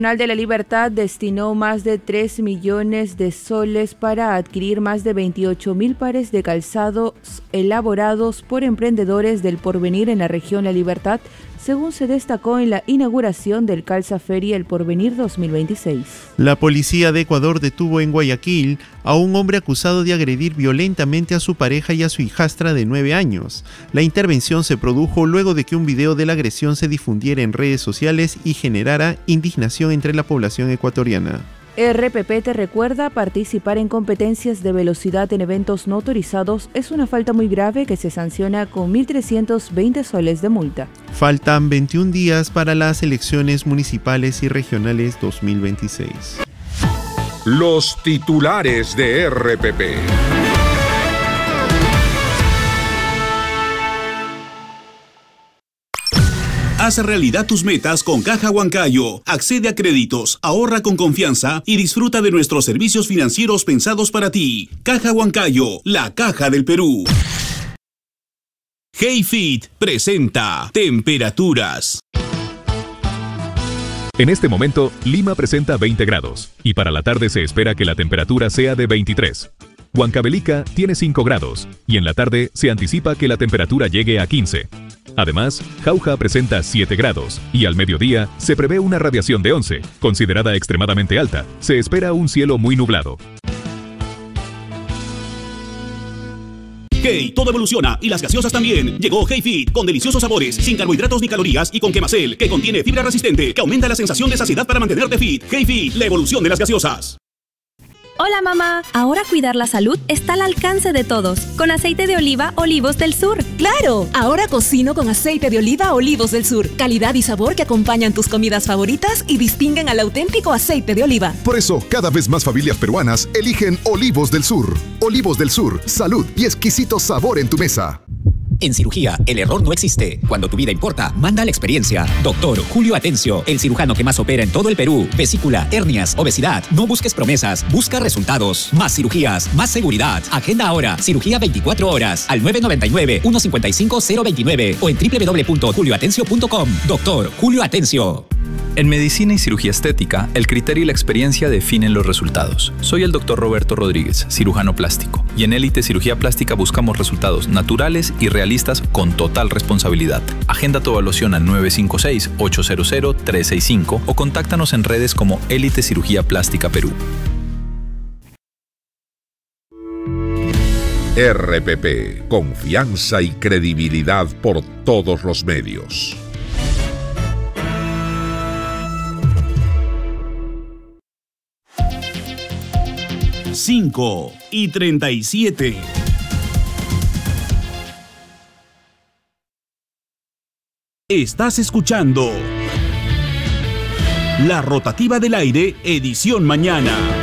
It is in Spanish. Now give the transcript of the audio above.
Nacional de la Libertad destinó más de 3 millones de soles para adquirir más de 28.000 pares de calzados elaborados por emprendedores del porvenir en la región La Libertad, según se destacó en la inauguración del Calza Feria El Porvenir 2026. La policía de Ecuador detuvo en Guayaquil a un hombre acusado de agredir violentamente a su pareja y a su hijastra de 9 años. La intervención se produjo luego de que un video de la agresión se difundiera en redes sociales y generara indignación entre la población ecuatoriana. RPP te recuerda: participar en competencias de velocidad en eventos no autorizados es una falta muy grave que se sanciona con 1.320 soles de multa. Faltan 21 días para las elecciones municipales y regionales 2026. Los titulares de RPP. Haz realidad tus metas con Caja Huancayo. Accede a créditos, ahorra con confianza y disfruta de nuestros servicios financieros pensados para ti. Caja Huancayo, la caja del Perú. HeyFit presenta Temperaturas. En este momento, Lima presenta 20 grados y para la tarde se espera que la temperatura sea de 23. Huancavelica tiene 5 grados y en la tarde se anticipa que la temperatura llegue a 15. Además, Jauja presenta 7 grados y al mediodía se prevé una radiación de 11, considerada extremadamente alta. Se espera un cielo muy nublado. Hey, todo evoluciona y las gaseosas también. Llegó HeyFit con deliciosos sabores, sin carbohidratos ni calorías y con Quemacel, que contiene fibra resistente que aumenta la sensación de saciedad para mantenerte fit. HeyFit, la evolución de las gaseosas. Hola mamá, ahora cuidar la salud está al alcance de todos, con aceite de oliva Olivos del Sur. ¡Claro! Ahora cocino con aceite de oliva Olivos del Sur, calidad y sabor que acompañan tus comidas favoritas y distinguen al auténtico aceite de oliva. Por eso, cada vez más familias peruanas eligen Olivos del Sur. Olivos del Sur, salud y exquisito sabor en tu mesa. En cirugía, el error no existe. Cuando tu vida importa, manda la experiencia. Doctor Julio Atencio, el cirujano que más opera en todo el Perú. Vesícula, hernias, obesidad. No busques promesas, busca resultados. Más cirugías, más seguridad. Agenda ahora, cirugía 24 horas, al 999-155-029 o en www.julioatencio.com. Doctor Julio Atencio. En medicina y cirugía estética, el criterio y la experiencia definen los resultados. Soy el Dr. Roberto Rodríguez, cirujano plástico, y en Élite Cirugía Plástica buscamos resultados naturales y realistas con total responsabilidad. Agenda tu evaluación al 956-800-365 o contáctanos en redes como Élite Cirugía Plástica Perú. RPP, confianza y credibilidad por todos los medios. Cinco y 37. Estás escuchando La Rotativa del Aire, edición mañana.